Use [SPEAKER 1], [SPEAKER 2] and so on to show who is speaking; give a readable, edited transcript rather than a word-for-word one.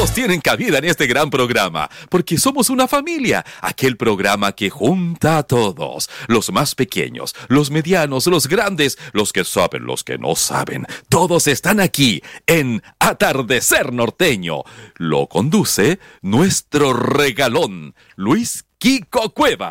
[SPEAKER 1] Todos tienen cabida en este gran programa, porque somos una familia, aquel programa que junta a todos, los más pequeños, los medianos, los grandes, los que saben, los que no saben, todos están aquí en Atardecer Norteño. Lo conduce nuestro regalón, Luis Quico Cueva.